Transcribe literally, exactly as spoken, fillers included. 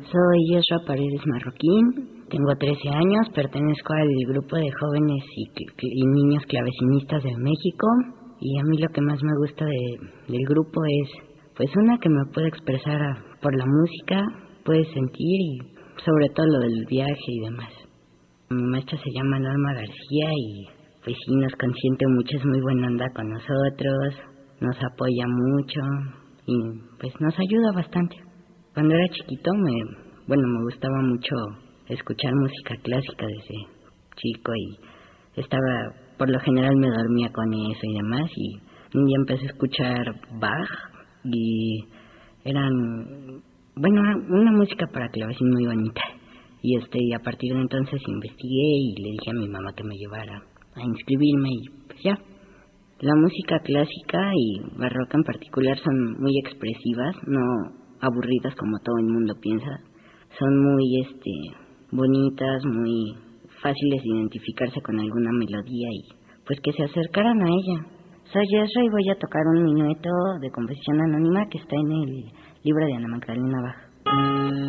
Soy Yesra Paredes Marroquín, tengo trece años, pertenezco al grupo de jóvenes y, y niños clavecinistas de México, y a mí lo que más me gusta de, del grupo es, pues una, que me puedo expresar a, por la música, puedes sentir, y sobre todo lo del viaje y demás. Mi maestra se llama Norma García y pues sí nos consiente mucho, es muy buena onda con nosotros, nos apoya mucho y pues nos ayuda bastante. Cuando era chiquito, me bueno, me gustaba mucho escuchar música clásica desde chico y estaba, por lo general me dormía con eso y demás, y un día empecé a escuchar Bach y eran, bueno, una música para clavecín muy bonita. Y este y a partir de entonces investigué y le dije a mi mamá que me llevara a inscribirme y pues ya. La música clásica y barroca en particular son muy expresivas, no aburridas como todo el mundo piensa. Son muy este bonitas, muy fáciles de identificarse con alguna melodía y pues que se acercaran a ella. Soy Yesra y voy a tocar un minueto de Composición Anónima que está en el libro de Ana Magdalena Bach.